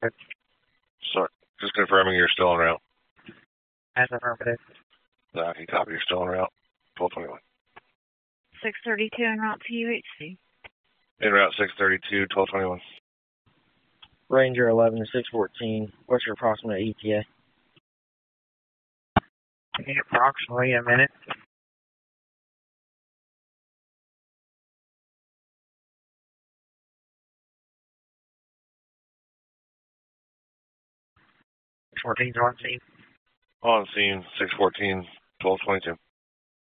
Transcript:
Sorry, just confirming you're still en route. As affirmative. You copy, you're still en route. 1221. 632 en route to UHC. En route 632, 1221. Ranger 11 to 614. What's your approximate ETA? Approximately a minute. On scene. On scene 614, 1222.